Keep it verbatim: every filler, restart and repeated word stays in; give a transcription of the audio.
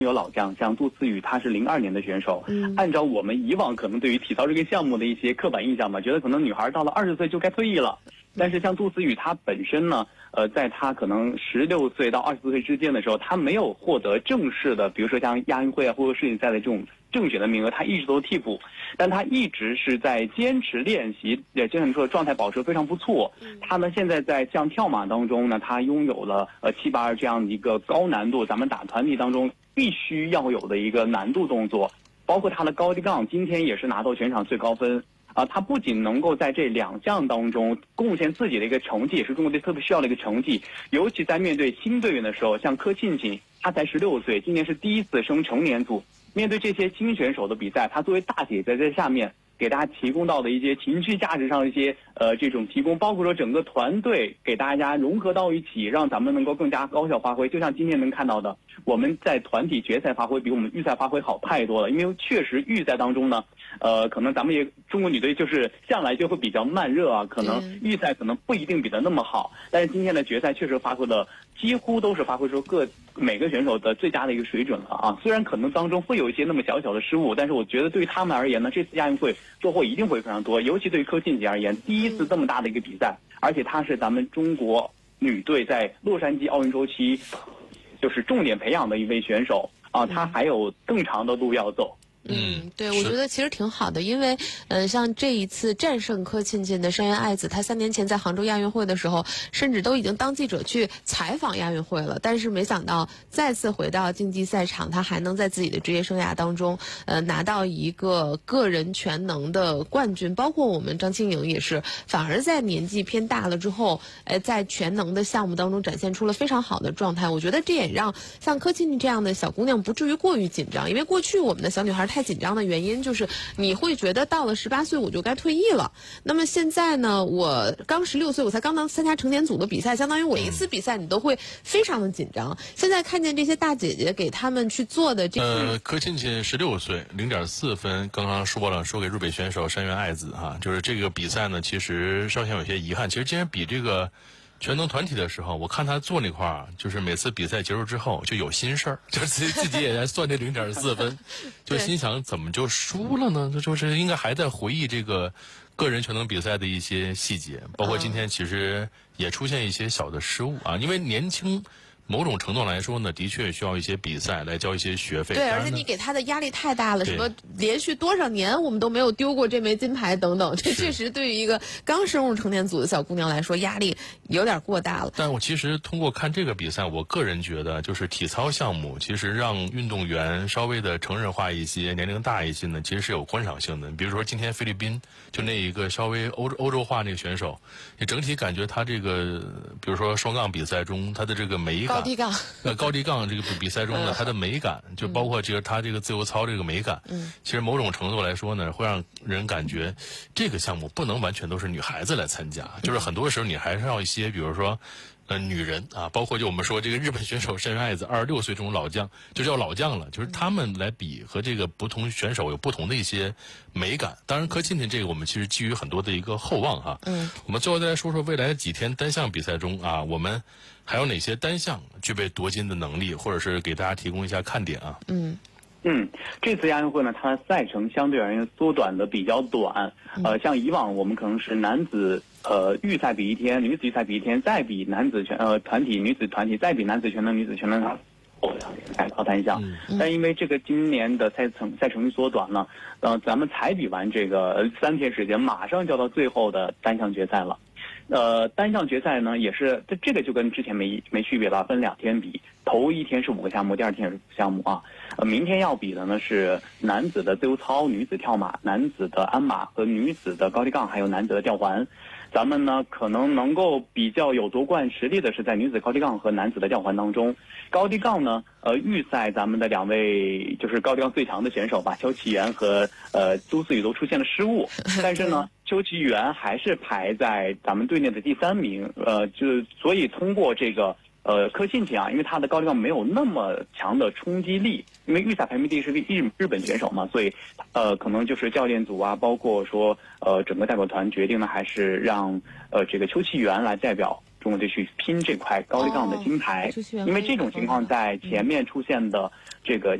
有老将，像杜思雨，他是零二年的选手。嗯，按照我们以往可能对于体操这个项目的一些刻板印象吧，觉得可能女孩到了二十岁就该退役了。但是像杜思雨，她本身呢，呃，在她可能十六岁到二十四岁之间的时候，她没有获得正式的，比如说像亚运会啊或者世锦赛的这种正选的名额，她一直都是替补，但她一直是在坚持练习，也就像你说的状态保持非常不错。她呢现在在像跳马当中呢，她拥有了呃七八二这样的一个高难度，咱们打团体当中必须要有的一个难度动作，包括她的高低杠，今天也是拿到全场最高分。啊，他不仅能够在这两项当中贡献自己的一个成绩，也是中国队特别需要的一个成绩。尤其在面对新队员的时候，像柯庆庆，他才十六岁，今年是第一次升成年组。面对这些新选手的比赛，他作为大姐在这下面给大家提供到的一些情绪价值上的一些呃这种提供，包括说整个团队给大家融合到一起，让咱们能够更加高效发挥。就像今天能看到的，我们在团体决赛发挥比我们预赛发挥好太多了，因为确实预赛当中呢。呃，可能咱们也中国女队就是向来就会比较慢热啊，可能预赛可能不一定比得那么好，但是今天的决赛确实发挥了，几乎都是发挥出各每个选手的最佳的一个水准了啊。虽然可能当中会有一些那么小小的失误，但是我觉得对于他们而言呢，这次亚运会收获一定会非常多，尤其对于柯庆杰而言，第一次这么大的一个比赛，而且她是咱们中国女队在洛杉矶奥运周期就是重点培养的一位选手啊，她还有更长的路要走。 嗯，对，我觉得其实挺好的，因为，呃，像这一次战胜柯庆庆的山原爱子，她三年前在杭州亚运会的时候，甚至都已经当记者去采访亚运会了，但是没想到再次回到竞技赛场，她还能在自己的职业生涯当中，呃，拿到一个个人全能的冠军。包括我们张庆颖也是，反而在年纪偏大了之后，呃，在全能的项目当中展现出了非常好的状态。我觉得这也让像柯庆庆这样的小姑娘不至于过于紧张，因为过去我们的小女孩太紧张的原因就是你会觉得到了十八岁我就该退役了。那么现在呢，我刚十六岁，我才刚刚参加成年组的比赛，相当于我一次比赛你都会非常的紧张。现在看见这些大姐姐给他们去做的这呃，柯庆庆十六岁，零点四分，刚刚说了，说给日本选手山原爱子哈，就是这个比赛呢，其实稍显有些遗憾。其实今天比这个。全能团体的时候，我看他做那块儿，就是每次比赛结束之后就有心事儿，就自己自己也在算这零点四分，就心想怎么就输了呢？这就是应该还在回忆这个个人全能比赛的一些细节，包括今天其实也出现一些小的失误啊，因为年轻。某种程度来说呢，的确需要一些比赛来交一些学费。 对，而且你给他的压力太大了，什么连续多少年我们都没有丢过这枚金牌等等，这确实对于一个刚升入成年组的小姑娘来说，压力有点过大了。 但我其实通过看这个比赛，我个人觉得，就是体操项目其实让运动员稍微的成人化一些、年龄大一些呢，其实是有观赏性的。比如说今天菲律宾就那一个稍微欧洲欧洲化那个选手，你整体感觉他这个，比如说双杠比赛中他的这个美感。 高低杠， 呃，高低杠这个比赛中呢，它的美感，就包括这个它这个自由操这个美感，嗯，其实某种程度来说呢，会让人感觉这个项目不能完全都是女孩子来参加，就是很多时候你还是要一些，比如说。呃，女人啊，包括就我们说这个日本选手山原爱子，二十六岁这种老将，就叫老将了，就是他们来比和这个不同选手有不同的一些美感。当然，柯庆庆这个我们其实基于很多的一个厚望哈。嗯。我们最后再来说说未来几天单项比赛中啊，我们还有哪些单项具备夺金的能力，或者是给大家提供一下看点啊？ 嗯。 嗯，这次亚运会呢，它的赛程相对而言缩短的比较短。呃，像以往我们可能是男子呃预赛比一天，女子预赛比一天，再比男子全呃团体、女子团体，再比男子全能、女子全能赛跑单项。但因为这个今年的赛程赛程缩短了，呃，咱们才比完这个三天时间，马上就要到最后的单项决赛了。呃，单项决赛呢也是这这个就跟之前没没区别了，分两天比，头一天是五个项目，第二天也是五个项目啊。呃，明天要比的呢是男子的自由操、女子跳马、男子的鞍马和女子的高低杠，还有男子的吊环。咱们呢可能能够比较有夺冠实力的是在女子高低杠和男子的吊环当中。高低杠呢，呃，预赛咱们的两位就是高低杠最强的选手吧，邱启源和呃杜思雨都出现了失误，但是呢。邱启源还是排在咱们队内的第三名，呃，就所以通过这个呃柯庆庆啊，因为他的高低杠没有那么强的冲击力，因为预赛排名第一是日日本选手嘛，所以呃可能就是教练组啊，包括说呃整个代表团决定呢，还是让呃这个邱启源来代表中国队去拼这块高低杠的金牌，因为这种情况在前面出现的这个